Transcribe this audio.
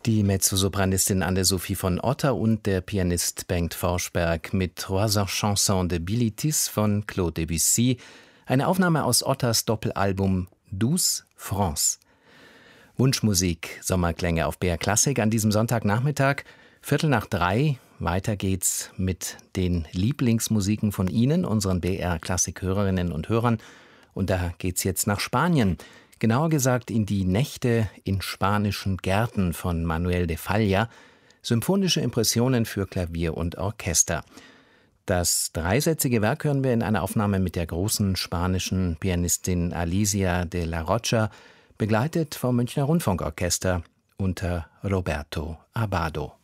Die Mezzosopranistin Anne-Sophie von Otter und der Pianist Bengt Forsberg mit Trois Chansons de Bilitis von Claude Debussy, eine Aufnahme aus Otters Doppelalbum Douce France. Wunschmusik, Sommerklänge auf BR Klassik an diesem Sonntagnachmittag, 2:45. Weiter geht's mit den Lieblingsmusiken von Ihnen, unseren BR Klassik-Hörerinnen und Hörern. Und da geht's jetzt nach Spanien. Genauer gesagt in die Nächte in spanischen Gärten von Manuel de Falla. Symphonische Impressionen für Klavier und Orchester. Das dreisätzige Werk hören wir in einer Aufnahme mit der großen spanischen Pianistin Alicia de la Rocha, begleitet vom Münchner Rundfunkorchester unter Roberto Abbado.